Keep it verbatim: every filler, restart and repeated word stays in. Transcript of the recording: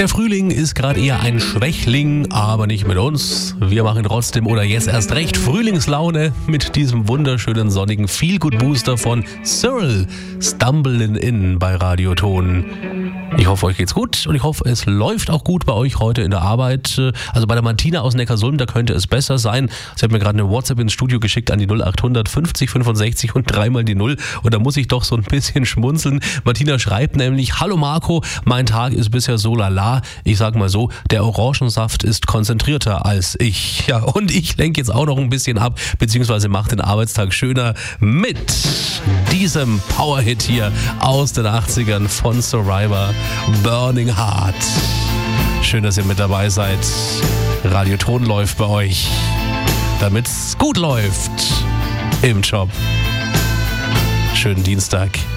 Der Frühling ist gerade eher ein Schwächling, aber nicht mit uns. Wir machen trotzdem oder jetzt erst recht Frühlingslaune mit diesem wunderschönen sonnigen Feel-Good-Booster von Cyril, Stumbling In bei Radioton. Ich hoffe, euch geht's gut und ich hoffe, es läuft auch gut bei euch heute in der Arbeit. Also bei der Martina aus Neckarsulm, da könnte es besser sein. Sie hat mir gerade eine WhatsApp ins Studio geschickt an die null acht hundert fünfzig fünfundsechzig und dreimal die null. Und da muss ich doch so ein bisschen schmunzeln. Martina schreibt nämlich: Hallo Marco, mein Tag ist bisher so lala. Ich sag mal so, der Orangensaft ist konzentrierter als ich. Ja, und ich lenke jetzt auch noch ein bisschen ab, beziehungsweise mache den Arbeitstag schöner mit diesem Powerhit hier aus den achtzigern von Survivor, Burning Heart. Schön, dass ihr mit dabei seid. Radioton läuft bei euch, damit's gut läuft im Job. Schönen Dienstag.